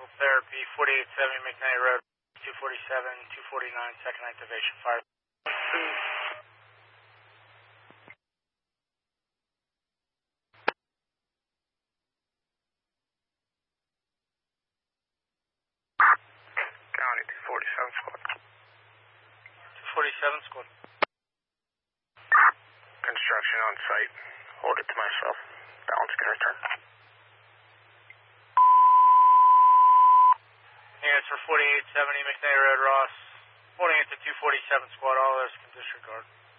physical therapy, 4870 McKnight Road, 247, 249, second activation, fire. County 247 squad. 247 squad. Construction on site. Hold it to myself. Balance can return. Units for 4870 McKnight Road, Ross. Holding it to 247 squad, all others can disregard.